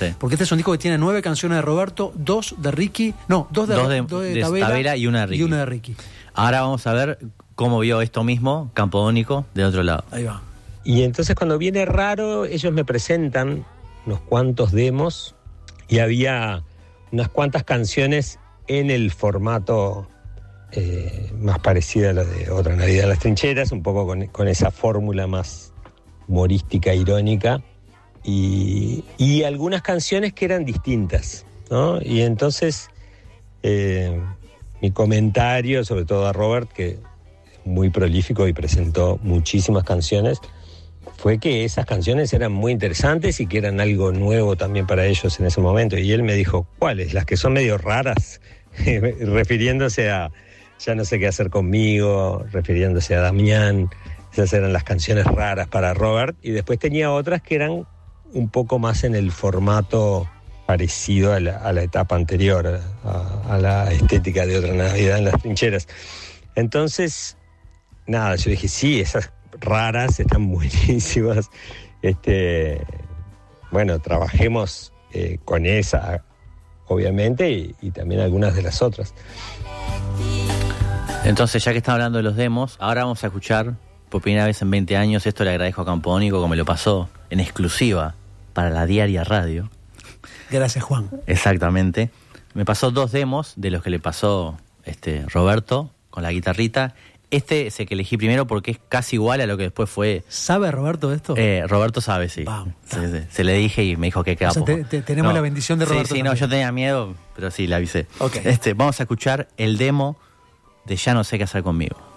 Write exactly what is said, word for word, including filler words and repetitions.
Sí. Porque este es un disco que tiene nueve canciones de Roberto, dos de Ricky, no, dos de, dos de, dos de, de Tavera, Tavera y una de Ricky. Y una de Ricky. Ahora vamos a ver cómo vio esto mismo Campodónico de otro lado. Ahí va. Y entonces cuando viene Raro, ellos me presentan unos cuantos demos y había unas cuantas canciones en el formato eh, más parecido a lo de Otra Navidad en las Trincheras, un poco con, con esa fórmula más humorística, irónica, y, y algunas canciones que eran distintas, ¿no? Y entonces eh, mi comentario, sobre todo a Robert, que es muy prolífico y presentó muchísimas canciones, fue que esas canciones eran muy interesantes y que eran algo nuevo también para ellos en ese momento. Y él me dijo, ¿cuáles? Las que son medio raras, refiriéndose a Ya no sé qué hacer conmigo, refiriéndose a Damián. Esas eran las canciones raras para Robert. Y después tenía otras que eran un poco más en el formato parecido a la, a la etapa anterior, a, a la estética de Otra Navidad en las Trincheras. Entonces, nada, yo dije, sí, esas raras están buenísimas. Este, bueno, trabajemos eh, con esa, obviamente, y, y también algunas de las otras. Entonces, ya que estamos hablando de los demos, ahora vamos a escuchar por primera vez en veinte años, esto le agradezco a Campodónico que me lo pasó en exclusiva para la Diaria Radio. Gracias, Juan. Exactamente. Me pasó dos demos de los que le pasó este Roberto con la guitarrita. Este es el que elegí primero porque es casi igual a lo que después fue... ¿Sabe Roberto esto? Eh, Roberto sabe, sí. Wow. Sí, sí. Se le dije y me dijo que capo. O sea, te, te, tenemos no. la bendición de Roberto. Sí, sí, también. no, yo tenía miedo, pero sí, le avisé. Okay. Este, vamos a escuchar el demo de Ya no sé qué hacer conmigo.